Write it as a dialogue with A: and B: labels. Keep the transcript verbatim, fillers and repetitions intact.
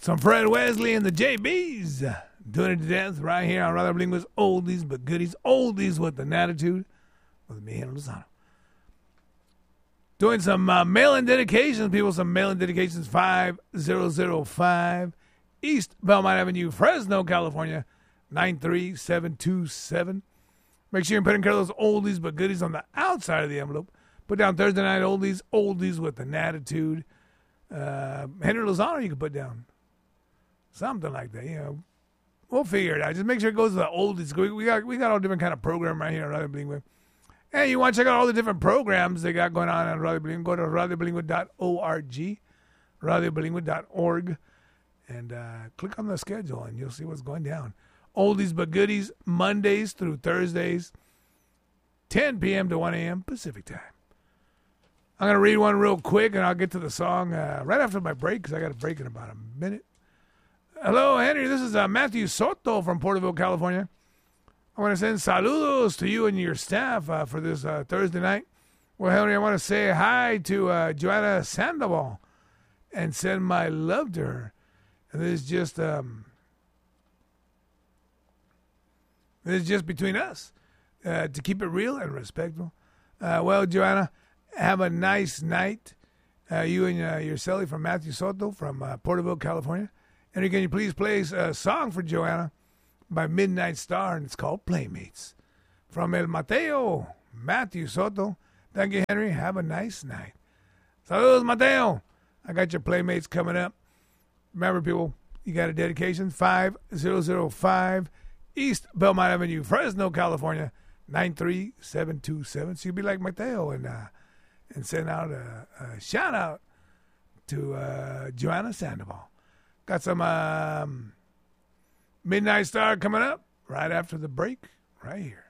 A: Some Fred Wesley and the J Bs doing it to death right here on Radio Bilingüe's Oldies But Goodies. Oldies with an attitude with me, Henry Lozano. Doing some uh, mail-in dedications, people. Some mail-in dedications. five thousand five East Belmont Avenue, Fresno, California, nine three seven two seven. Make sure you put in care of those oldies but goodies on the outside of the envelope. Put down Thursday night oldies, oldies with an attitude. Uh, Henry Lozano, you can put down something like that. You know, we'll figure it out. Just make sure it goes to the oldies. We, we got we got all different kind of program right here on Radio Bilingüe. Hey, you want to check out all the different programs they got going on on Radio Bilingüe? Go to radio bilingüe dot org, radio bilingüe dot org, and uh, click on the schedule, and you'll see what's going down. Oldies but goodies, Mondays through Thursdays, ten p.m. to one a.m. Pacific time. I'm going to read one real quick, and I'll get to the song uh, right after my break, because I got a break in about a minute. Hello, Henry. This is uh, Matthew Soto from Porterville, California. I want to send saludos to you and your staff uh, for this uh, Thursday night. Well, Henry, I want to say hi to uh, Joanna Sandoval and send my love to her. And this is just um, this is just between us uh, to keep it real and respectful. Uh, well, Joanna, have a nice night. Uh, you and uh, your celly from Matthew Soto from uh, Porterville, California. And can you please play a song for Joanna by Midnight Star, and it's called Playmates. From El Mateo, Matthew Soto. Thank you, Henry. Have a nice night. Saludos, Mateo. I got your Playmates coming up. Remember, people, you got a dedication, five thousand five East Belmont Avenue, Fresno, California, nine three seven two seven. So you'll be like Mateo and uh, and send out a, a shout-out to uh, Joanna Sandoval. Got some... Um, Midnight Star coming up right after the break, right here.